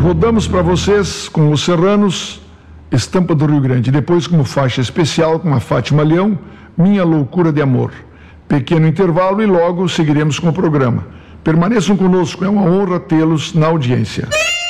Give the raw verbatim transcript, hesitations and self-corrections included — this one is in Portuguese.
Rodamos para vocês com Os Serranos, Estampa do Rio Grande. Depois, como faixa especial, com a Fátima Leão, Minha Loucura de Amor. Pequeno intervalo e logo seguiremos com o programa. Permaneçam conosco, é uma honra tê-los na audiência.